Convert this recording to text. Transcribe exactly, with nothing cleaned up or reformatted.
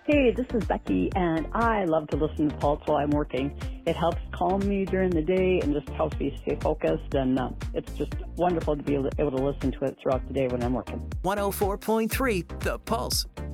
Hey, this is Becky, and I love to listen to Pulse while I'm working. It helps calm me during the day and just helps me stay focused, and uh, it's just wonderful to be able to listen to it throughout the day when I'm working. one oh four point three The Pulse.